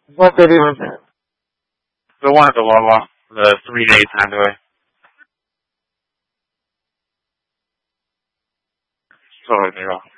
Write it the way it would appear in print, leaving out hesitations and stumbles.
What video was it? The one at the Wawa. The 3-day time delay. Totally me off.